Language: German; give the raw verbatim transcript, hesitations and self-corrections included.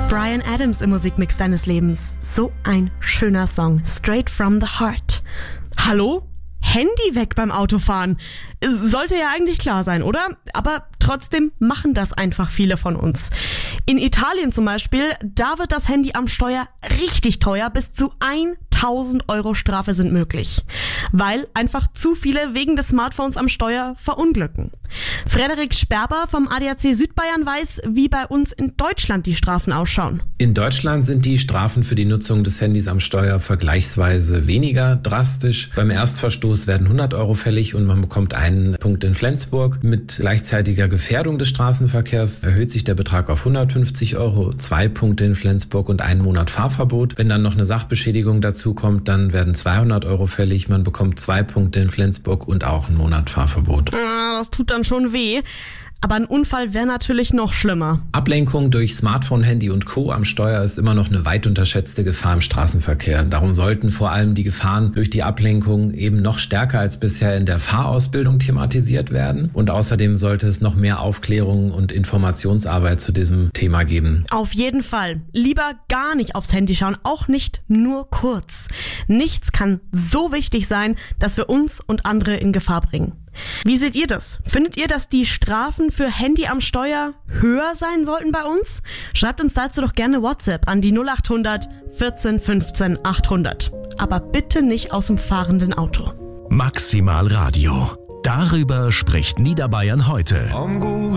Bryan Adams im Musikmix deines Lebens. So ein schöner Song. Straight from the heart. Hallo? Handy weg beim Autofahren. Sollte ja eigentlich klar sein, oder? Aber trotzdem machen das einfach viele von uns. In Italien zum Beispiel, da wird das Handy am Steuer richtig teuer. Bis zu tausend Euro Strafe sind möglich. Weil einfach zu viele wegen des Smartphones am Steuer verunglücken. Frederik Sperber vom A D A C Südbayern weiß, wie bei uns in Deutschland die Strafen ausschauen. In Deutschland sind die Strafen für die Nutzung des Handys am Steuer vergleichsweise weniger drastisch. Beim Erstverstoß werden hundert Euro fällig und man bekommt einen Punkt in Flensburg. Mit gleichzeitiger Gefährdung des Straßenverkehrs erhöht sich der Betrag auf hundertfünfzig Euro, zwei Punkte in Flensburg und einen Monat Fahrverbot. Wenn dann noch eine Sachbeschädigung dazu kommt, dann werden zweihundert Euro fällig. Man bekommt zwei Punkte in Flensburg und auch einen Monat Fahrverbot. Ah, das tut dann schon weh. Aber ein Unfall wäre natürlich noch schlimmer. Ablenkung durch Smartphone, Handy und Co. am Steuer ist immer noch eine weit unterschätzte Gefahr im Straßenverkehr. Darum sollten vor allem die Gefahren durch die Ablenkung eben noch stärker als bisher in der Fahrausbildung thematisiert werden. Und außerdem sollte es noch mehr Aufklärung und Informationsarbeit zu diesem Thema geben. Auf jeden Fall. Lieber gar nicht aufs Handy schauen, auch nicht nur kurz. Nichts kann so wichtig sein, dass wir uns und andere in Gefahr bringen. Wie seht ihr das? Findet ihr, dass die Strafen für Handy am Steuer höher sein sollten bei uns? Schreibt uns dazu doch gerne WhatsApp an die null acht hundert vierzehn fünfzehn achthundert. Aber bitte nicht aus dem fahrenden Auto. Maximal Radio. Darüber spricht Niederbayern heute.